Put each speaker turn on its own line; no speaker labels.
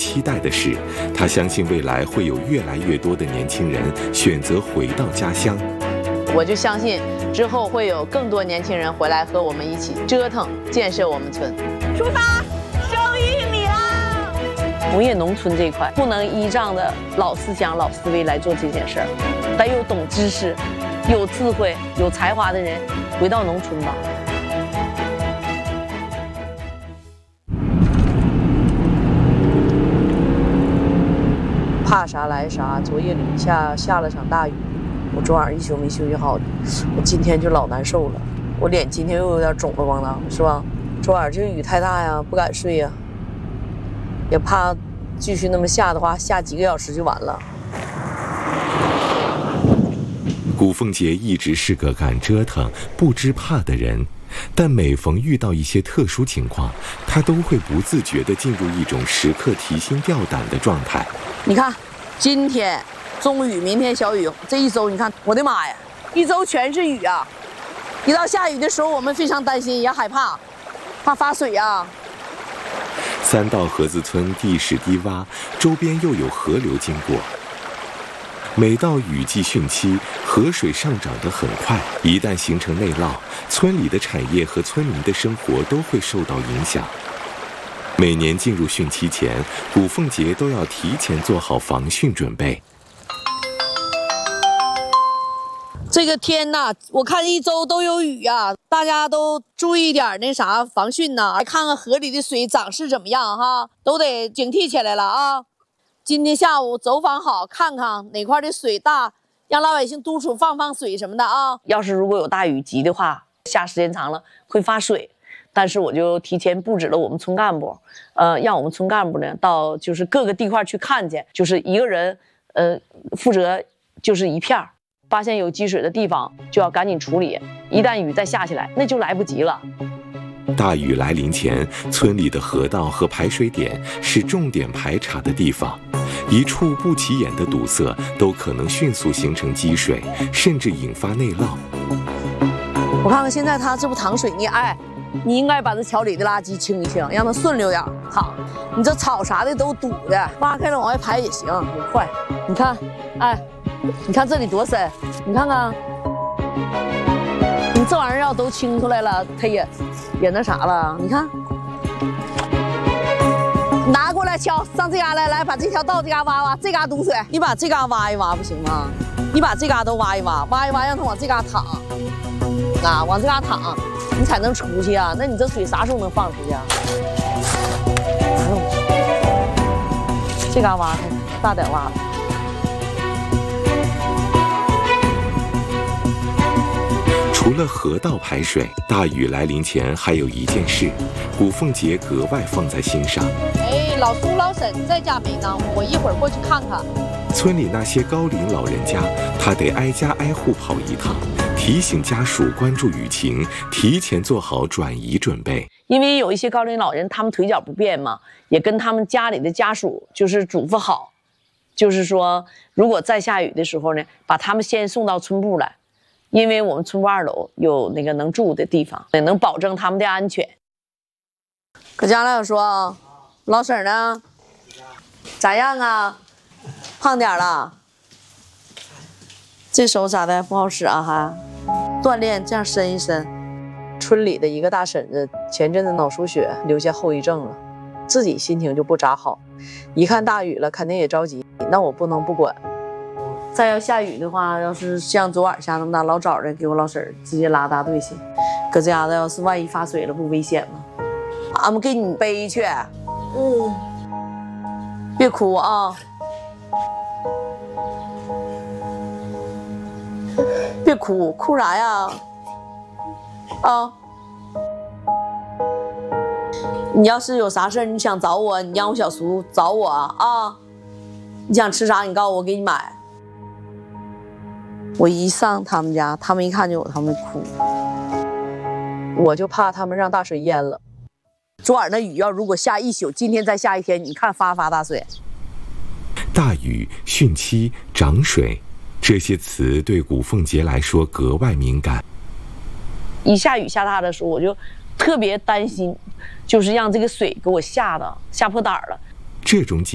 期待的是，他相信未来会有越来越多的年轻人选择回到家乡。
我就相信之后会有更多年轻人回来和我们一起折腾建设我们村。
出发，收玉米啦！
农业农村这一块不能依仗着老思想、老思维来做这件事儿，得有懂知识、有智慧、有才华的人回到农村吧。怕啥来啥，昨夜里下了场大雨，我昨晚一宿没休息好，我今天就老难受了，我脸今天又有点肿了咣当，是吧？昨晚这雨太大呀，不敢睡呀，也怕继续那么下的话，下几个小时就完了。
古凤杰一直是个敢折腾、不知怕的人，但每逢遇到一些特殊情况，他都会不自觉地进入一种时刻提心吊胆的状态。
你看，今天中雨，明天小雨，这一周你看，我的妈呀，一周全是雨啊！一到下雨的时候，我们非常担心，也害怕，怕发水啊。
三道河子村地势低洼，周边又有河流经过。每到雨季汛期，河水上涨得很快，一旦形成内涝，村里的产业和村民的生活都会受到影响。每年进入汛期前，古凤杰都要提前做好防汛准备。
这个天呐，我看一周都有雨啊，大家都注意点那啥防汛呐，看看河里的水涨势怎么样哈，都得警惕起来了啊。今天下午走访好，看看哪块的水大，让老百姓督促放水什么的啊。要是如果有大雨急的话，下时间长了会发水。但是我就提前布置了我们村干部，让我们村干部呢到就是各个地块去看去，就是一个人负责就是一片，发现有积水的地方就要赶紧处理，一旦雨再下起来，那就来不及了。
大雨来临前，村里的河道和排水点是重点排查的地方，一处不起眼的堵塞都可能迅速形成积水，甚至引发内涝。
我看看现在它这不淌水呢，你应该把这桥里的垃圾清一清，让它顺溜点淌。你这草啥的都堵的，挖开了往外排也行，也快。你看，你看这里多深，你看看，你这玩意儿要都清出来了，它也那啥了。你看，拿过来锹，上这嘎来，把这条道这嘎挖，这嘎堵水，你把这嘎挖一挖不行吗？你把这嘎都挖一挖，让它往这嘎淌，往这嘎淌。你才能出去啊！那你这水啥时候能放出去啊？这嘎挖开，大点挖。
除了河道排水，大雨来临前还有一件事，古凤杰格外放在心上。
老叔老婶在家没呢？我一会儿过去看看。
村里那些高龄老人家，他得挨家挨户跑一趟，提醒家属关注雨情，提前做好转移准备。
因为有一些高龄老人，他们腿脚不便嘛，也跟他们家里的家属就是嘱咐好，就是说，如果再下雨的时候呢，把他们先送到村部来，因为我们村部2楼有那个能住的地方，也能保证他们的安全。搁家了说，老婶呢？咋样啊？胖点了？这手咋的不好使啊？还锻炼这样伸一伸。村里的一个大婶子前阵子脑出血，留下后遗症了，自己心情就不咋好。一看大雨了，肯定也着急，那我不能不管。再要下雨的话，要是像昨晚下那么大，老早的给我老婶直接拉大队去。搁这家的要是万一发水了，不危险吗？俺们给你背去。别哭啊！别哭，哭啥呀？你要是有啥事儿，你想找我，你让我小叔找我啊！你想吃啥，你告诉我，给你买。我一上他们家，他们一看见我，他们哭。我就怕他们让大水淹了。昨晚那雨要如果下一宿，今天再下一天，你看发大水。
大雨、汛期、涨水，这些词对古凤杰来说格外敏感。
一下雨下大的时候，我就特别担心，就是让这个水给我吓破胆了。
这种景